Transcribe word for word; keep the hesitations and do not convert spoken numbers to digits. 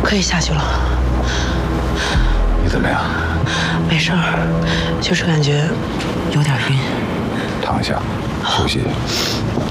可以下去了。 你怎么样？ 没事儿，就是感觉有点晕。 躺下，休息。